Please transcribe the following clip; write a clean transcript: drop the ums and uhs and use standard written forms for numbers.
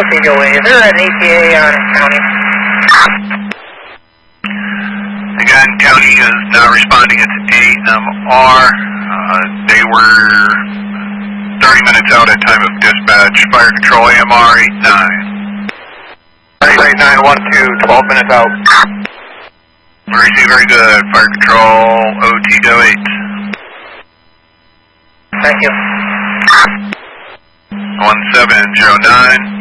feet away. Is there an ETA on county? Again, county is not responding. It's AMR. They were 30 minutes out at time of dispatch. Fire control AMR 89. 8912, 12 minutes out. Receive, very good. Fire control OT 08. Thank you. 1709.